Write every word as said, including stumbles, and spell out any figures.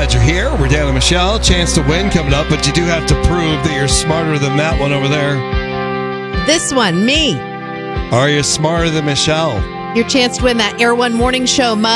glad you're here. We're Dan and Michelle. Chance to win coming up, but you do have to prove that you're smarter than that one over there. This one, me. Are you smarter than Michelle? Your chance to win that Air One Morning Show mug.